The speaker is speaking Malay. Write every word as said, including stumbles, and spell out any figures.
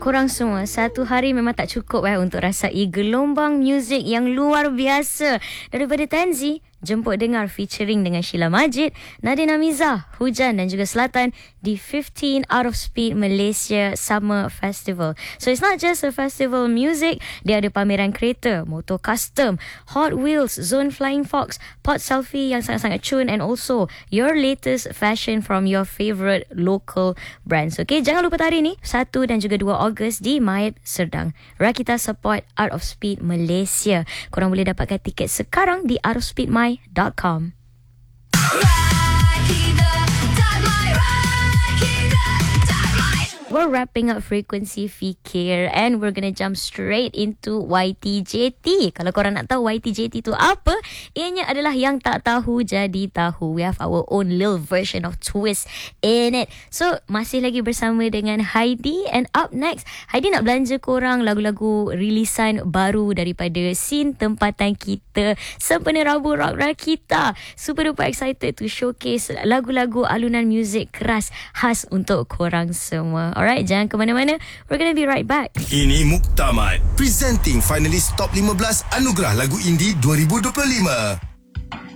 korang semua, satu hari memang tak cukup eh untuk rasai gelombang muzik yang luar biasa daripada Tanzi. Jemput dengar featuring dengan Sheila Majid, Nadine Amiza, Hujan dan juga Selatan di fifteen Out of Speed Malaysia Summer Festival. So it's not just a festival music, dia ada pameran kereta, motor custom, Hot Wheels, Zone Flying Fox, pot selfie yang sangat-sangat cun, and also your latest fashion from your favourite local brands. Okay, jangan lupa hari ni satu dan juga dua Ogos di Mayat Serdang. Rakita support Out of Speed Malaysia. Korang boleh dapatkan tiket sekarang di out of speed my dot com. We're wrapping up Frequency Fikir and we're gonna jump straight into Y T J T. Kalau korang nak tahu Y T J T tu apa, ianya adalah yang tak tahu jadi tahu. We have our own little version of twist in it. So, masih lagi bersama dengan Heidi, and up next, Heidi nak belanja korang lagu-lagu rilisan baru daripada scene tempatan kita, Sempena Rabu Rock Rakita. Super duper excited to showcase lagu-lagu alunan muzik keras khas untuk korang semua. Alright, jangan ke mana-mana. We're gonna be right back. Ini Muktamad, presenting finalis top fifteen Anugerah Lagu Indie dua ribu dua puluh lima.